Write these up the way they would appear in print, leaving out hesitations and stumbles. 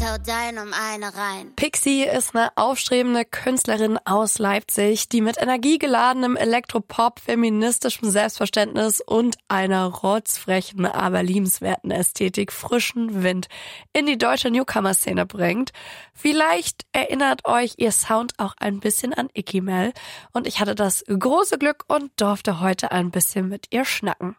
haut dein um eine rein. Pixie ist eine aufstrebende Künstlerin aus Leipzig, die mit energiegeladenem Elektropop, feministischem Selbstverständnis und einer rotzfrechen, aber liebenswerten Ästhetik frischen Wind in die deutsche Newcomer-Szene bringt. Vielleicht erinnert euch ihr Sound auch ein bisschen an Icky Mel und ich hatte das große Glück und durfte heute ein bisschen mit ihr schnacken.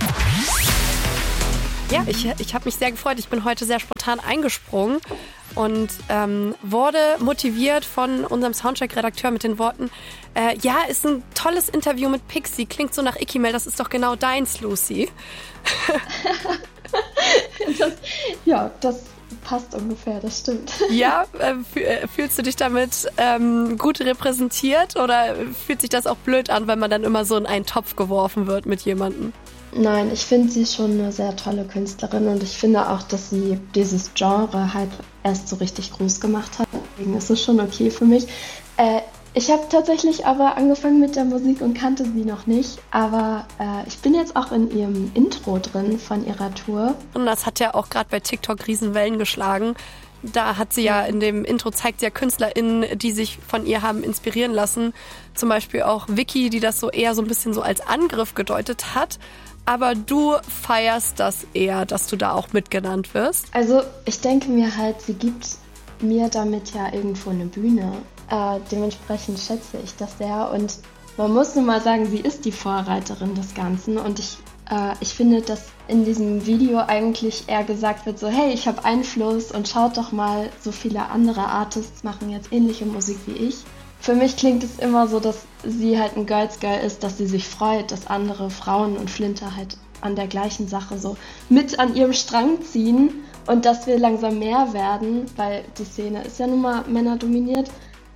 Ja, ich habe mich sehr gefreut. Ich bin heute sehr spontan eingesprungen und wurde motiviert von unserem Soundcheck-Redakteur mit den Worten, ja, ist ein tolles Interview mit Pixie, klingt so nach Icky Mel, das ist doch genau deins, Lucy. Das passt ungefähr, das stimmt. Ja, fühlst du dich damit gut repräsentiert oder fühlt sich das auch blöd an, wenn man dann immer so in einen Topf geworfen wird mit jemandem? Nein, ich finde sie schon eine sehr tolle Künstlerin und ich finde auch, dass sie dieses Genre halt erst so richtig groß gemacht hat. Deswegen ist es schon okay für mich. Ich habe tatsächlich aber angefangen mit der Musik und kannte sie noch nicht, aber ich bin jetzt auch in ihrem Intro drin von ihrer Tour. Und das hat ja auch gerade bei TikTok Riesenwellen geschlagen. Da hat sie ja in dem Intro zeigt sie ja KünstlerInnen, die sich von ihr haben inspirieren lassen. Zum Beispiel auch Vicky, die das so eher so ein bisschen so als Angriff gedeutet hat. Aber du feierst das eher, dass du da auch mitgenannt wirst? Also ich denke mir halt, sie gibt mir damit ja irgendwo eine Bühne. Dementsprechend schätze ich das sehr. Und man muss nun mal sagen, sie ist die Vorreiterin des Ganzen. Und ich finde, dass in diesem Video eigentlich eher gesagt wird, so hey, ich habe Einfluss und schaut doch mal, so viele andere Artists machen jetzt ähnliche Musik wie ich. Für mich klingt es immer so, dass sie halt ein Girls Girl ist, dass sie sich freut, dass andere Frauen und Flinter halt an der gleichen Sache so mit an ihrem Strang ziehen und dass wir langsam mehr werden, weil die Szene ist ja nun mal männerdominiert,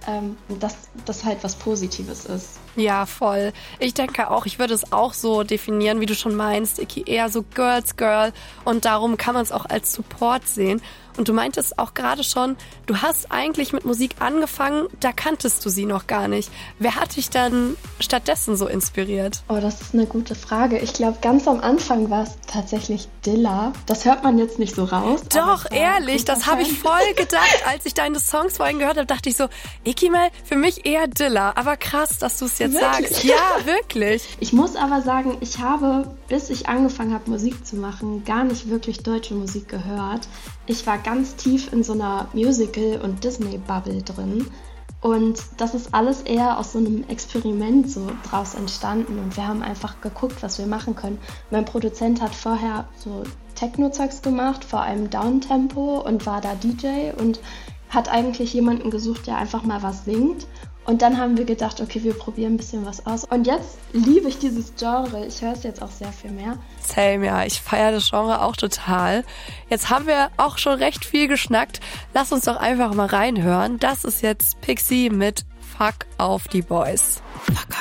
dass das halt was Positives ist. Ja, voll. Ich denke auch, ich würde es auch so definieren, wie du schon meinst, Icky, eher so Girls Girl und darum kann man es auch als Support sehen. Und du meintest auch gerade schon, du hast eigentlich mit Musik angefangen, da kanntest du sie noch gar nicht. Wer hat dich dann stattdessen so inspiriert? Oh, das ist eine gute Frage. Ich glaube, ganz am Anfang war es tatsächlich Dilla. Das hört man jetzt nicht so raus. Doch, ehrlich, das habe ich voll gedacht. Als ich deine Songs vorhin gehört habe, dachte ich so, Icky Mel, für mich eher Dilla. Aber krass, dass du es jetzt sagst. Ja, wirklich. Ich muss aber sagen, ich habe, bis ich angefangen habe, Musik zu machen, gar nicht wirklich deutsche Musik gehört. Ich war ganz tief in so einer Musical- und Disney-Bubble drin. Und das ist alles eher aus so einem Experiment so draus entstanden. Und wir haben einfach geguckt, was wir machen können. Mein Produzent hat vorher so Techno-Zeugs gemacht, vor allem Downtempo und war da DJ und hat eigentlich jemanden gesucht, der einfach mal was singt. Und dann haben wir gedacht, okay, wir probieren ein bisschen was aus. Und jetzt liebe ich dieses Genre. Ich höre es jetzt auch sehr viel mehr. Same, ja. Ich feiere das Genre auch total. Jetzt haben wir auch schon recht viel geschnackt. Lass uns doch einfach mal reinhören. Das ist jetzt Pixie mit Fuck auf die Boys. Fuck